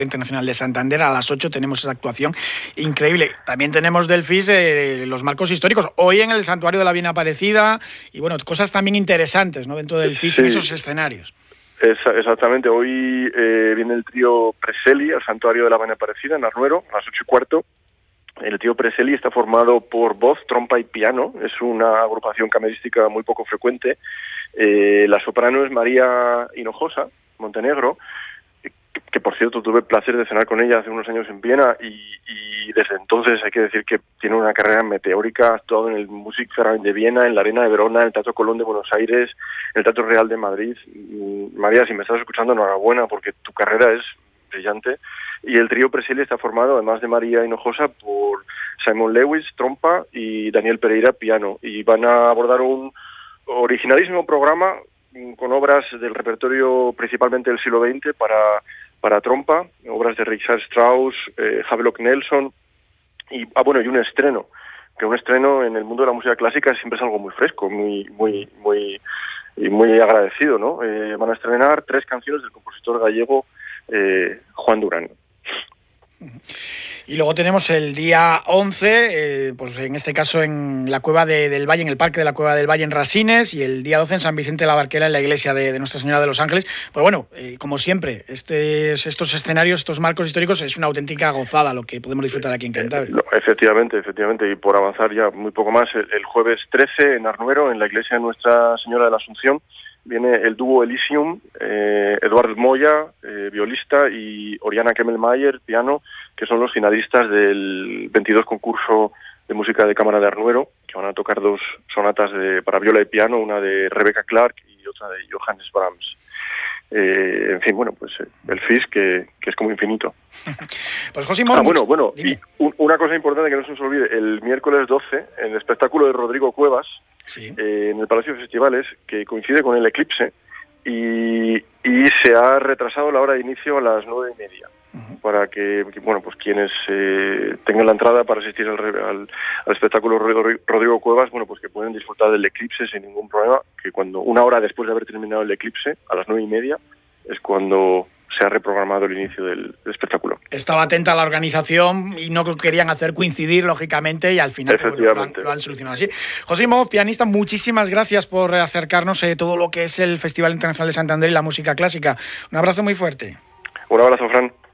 Internacional de Santander. A las 8 tenemos esa actuación increíble. También tenemos del FIS los marcos históricos. Hoy en el Santuario de la Bien Aparecida y bueno, cosas también interesantes, ¿no?, dentro del FIS, sí, en esos escenarios. Exactamente. Hoy viene el trío Preseli al Santuario de la Bien Aparecida en Arnuero a las 8:15. El trío Preseli está formado por voz, trompa y piano. Es una agrupación camerística muy poco frecuente. La soprano es María Hinojosa, Montenegro, que por cierto tuve el placer de cenar con ella hace unos años en Viena y desde entonces hay que decir que tiene una carrera meteórica. Ha actuado en el Musikverein de Viena, en la Arena de Verona, en el Teatro Colón de Buenos Aires, en el Teatro Real de Madrid. María, si me estás escuchando, enhorabuena, porque tu carrera es brillante. Y el trío Preseli está formado, además de María Hinojosa, por Simon Lewis, trompa, y Daniel Pereira, piano. Y van a abordar un originalísimo programa con obras del repertorio principalmente del siglo XX para trompa, obras de Richard Strauss, Havelock Nelson, y un estreno, que un estreno en el mundo de la música clásica siempre es algo muy fresco, muy agradecido, ¿no? Van a estrenar 3 canciones del compositor gallego Juan Durán. Y luego tenemos el día 11, pues en este caso en la Cueva del Valle, en el Parque de la Cueva del Valle en Rasines, y el día 12 en San Vicente de la Barquera, en la iglesia de Nuestra Señora de los Ángeles. Pues bueno, como siempre, estos escenarios, estos marcos históricos, es una auténtica gozada lo que podemos disfrutar aquí en Cantabria. Efectivamente, y por avanzar ya muy poco más, el jueves 13 en Arnuero, en la iglesia de Nuestra Señora de la Asunción, viene el dúo Elysium, Eduard Moya, violista, y Oriana Kemmelmayer, piano, que son los finalistas del 22 concurso de música de cámara de Arnuero, que van a tocar 2 sonatas para viola y piano, una de Rebecca Clark y otra de Johannes Brahms. En fin, bueno, pues el FIS que es como infinito. Pues José, y una cosa importante que no se nos olvide: el miércoles 12, el espectáculo de Rodrigo Cuevas, sí, en el Palacio de Festivales, que coincide con el eclipse, y se ha retrasado la hora de inicio a las 9:30, para que pues quienes tengan la entrada para asistir al espectáculo Rodrigo Cuevas, pues que pueden disfrutar del eclipse sin ningún problema, que cuando una hora después de haber terminado el eclipse, a las 9:30, es cuando se ha reprogramado el inicio del espectáculo. Estaba atenta a la organización y no querían hacer coincidir, lógicamente, y al final lo han solucionado así. José Moz, pianista, muchísimas gracias por acercarnos todo lo que es el Festival Internacional de Santander y la música clásica. Un abrazo muy fuerte. Un abrazo, Fran.